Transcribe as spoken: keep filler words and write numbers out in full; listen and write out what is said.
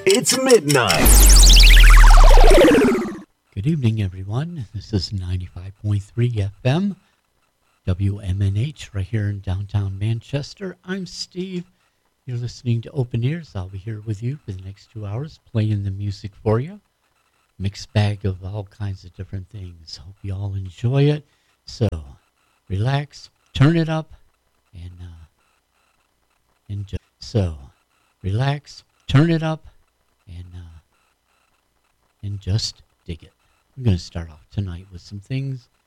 It's midnight. Good evening, everyone. This is ninety-five point three F M, W M N H, right here in downtown Manchester. I'm Steve. You're listening to Open Ears. I'll be here with you for the next two hours, playing the music for you. Mixed bag of all kinds of different things. Hope you all enjoy it. So, relax, turn it up, and uh, enjoy. So, relax, turn it up, and uh, and just dig it. We're going to start off tonight with some things